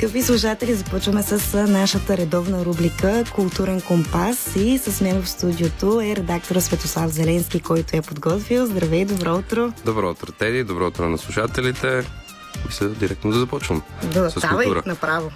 Скъпи слушатели, започваме с нашата редовна рубрика Културен компас и с мен в студиото е редактора Светослав Зеленски, който е подготвил. Здравей, добро утро! Добро утро, Теди, добро утро на слушателите. Мисля директно да започвам с култура. Направо.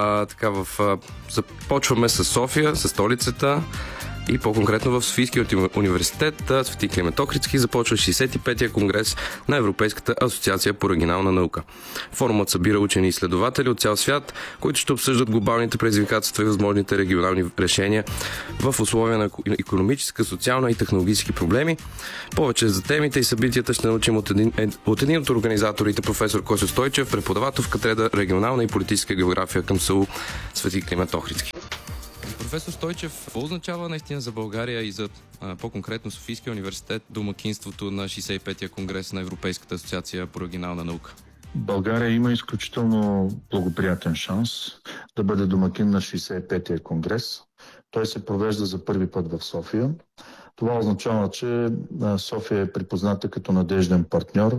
Започваме с София, с столицата. И по-конкретно в Софийския университет Свети Климент Охридски започва 65-я конгрес на Европейската асоциация по регионална наука. Форумът събира учени и изследователи от цял свят, които ще обсъждат глобалните предизвикателства и възможните регионални решения в условия на икономическа, социална и технологически проблеми. Повече за темите и събитията ще научим от един от организаторите, професор Косьо Стойчев, преподавател в катедра регионална и политическа география към СУ Свети Климент Охридски. Професор Стойчев, какво означава наистина за България и за по-конкретно Софийския университет домакинството на 65-я конгрес на Европейската асоциация по регионална наука? България има изключително благоприятен шанс да бъде домакин на 65-я конгрес. Той се провежда за първи път в София. Това означава, че София е припозната като надежден партньор,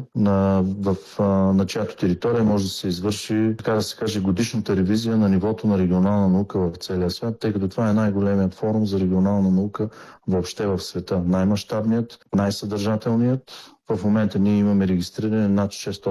на чиято територия може да се извърши, така да се каже, годишната ревизия на нивото на регионална наука в целия свят, тъй като това е най-големият форум за регионална наука въобще в света. Най-мащабният, най-съдържателният. В момента ние имаме регистриране над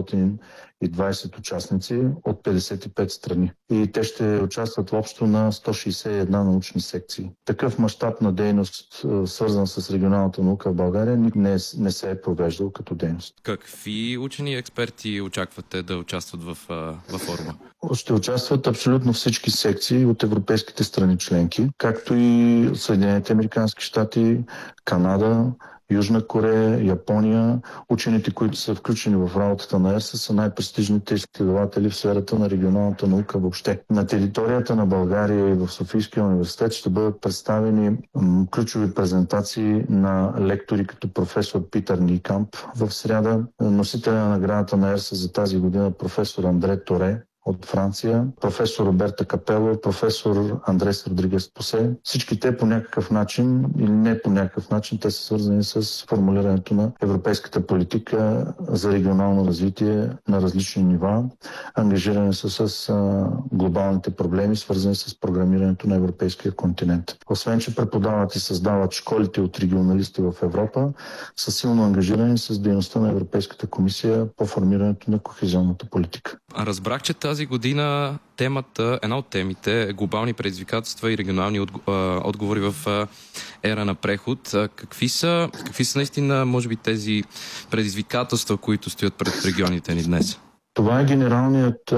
620 участници от 55 страни. И те ще участват общо на 161 научни секции. Такъв мащаб на дейност, свързан с регионалната наука в България, не се е провеждал като дейност. Какви учени и експерти очаквате да участват в форума? Ще участват абсолютно всички секции от европейските страни членки, както и Съединените американски щати, Канада, Южна Корея, Япония. Учените, които са включени в работата на ЕРСА, са най-престижните изследователи в сферата на регионалната наука въобще. На територията на България и в Софийския университет ще бъдат представени ключови презентации на лектори като професор Питър Нийкамп в сряда, носителя на наградата на ЕРСА за тази година професор Андре Торе от Франция, професор Роберта Капело, професор Андрес Родригес Посе. Всички те по някакъв начин или не по някакъв начин, те са свързани с формулирането на европейската политика за регионално развитие на различни нива, ангажирани са с глобалните проблеми, свързани с програмирането на европейския континент. Освен, че преподават и създават школите от регионалисти в Европа, са силно ангажирани с дейността на Европейската комисия по формирането на кохезионната политика. Разбрах, че тази година една от темите е глобални предизвикателства и регионални отговори в ера на преход. Какви са наистина, може би, тези предизвикателства, които стоят пред регионите ни днес? Това е генералният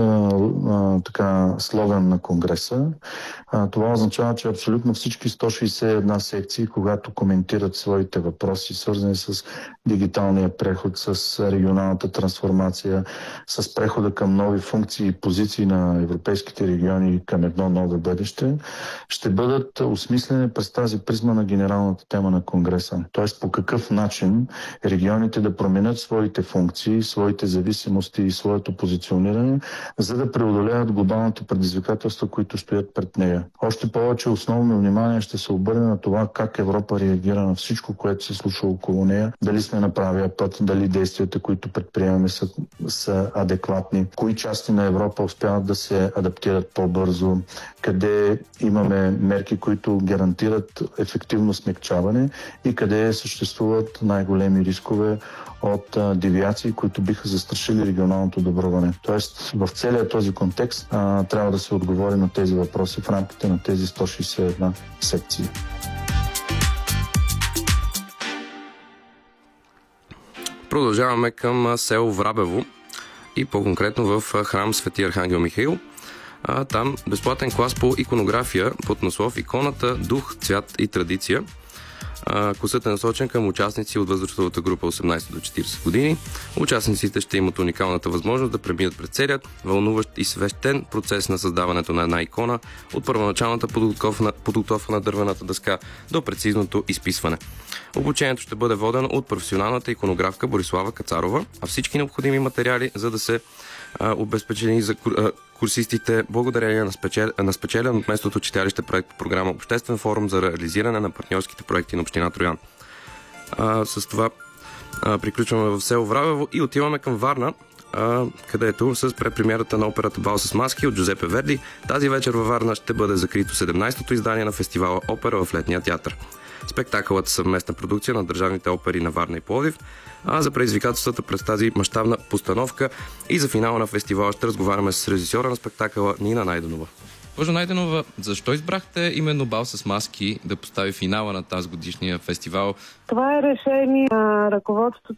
слоган на Конгреса. Това означава, че абсолютно всички 161 секции, когато коментират своите въпроси, свързани с дигиталния преход, с регионалната трансформация, с прехода към нови функции и позиции на европейските региони към едно ново бъдеще, ще бъдат осмислени през тази призма на генералната тема на Конгреса. Тоест по какъв начин регионите да променят своите функции, своите зависимости и своето позициониране, за да преодоляват глобалните предизвикателства, които стоят пред нея. Още повече основно внимание ще се обърне на това как Европа реагира на всичко, което се случва около нея, дали сме на правия път, дали действията, които предприемаме са адекватни, кои части на Европа успяват да се адаптират по-бързо, къде имаме мерки, които гарантират ефективно смекчаване и къде съществуват най-големи рискове от девиации, които биха застрашили регионалното добруване. Тоест, в целия този контекст трябва да се отговори на тези въпроси в рамките на тези 161 секции. Продължаваме към село Врабево и по-конкретно в храм Свети Архангел Михаил. Там безплатен клас по иконография под наслов "Иконата, дух, цвят и традиция". Класът е насочен към участници от възрастовата група 18 до 40 години. Участниците ще имат уникалната възможност да преминат през целият вълнуващ и свещен процес на създаването на една икона от първоначалната подготовка на дървената дъска до прецизното изписване. Обучението ще бъде водено от професионалната иконографка Борислава Кацарова, а всички необходими материали, за да се обезпечени за курсистите, благодарение на спечелен от местното читалище проект по програма Обществен форум за реализиране на партньорските проекти на община Троян. С това приключваме в село Врабево и отиваме към Варна. където с предпремиерата на операта Бал с маски от Джузепе Верди, тази вечер във Варна ще бъде закрито 17-то издание на фестивала Опера в Летния театър. Спектакълът е съвместна продукция на държавните опери на Варна и Пловдив, а за предизвикателствата през тази мащабна постановка и за финала на фестивала ще разговаряме с режисьора на спектакъла Нина Найденова. Госпожо Найденова, защо избрахте именно Бал с маски да постави финала на тази годишния фестивал? Това е решение на ръководството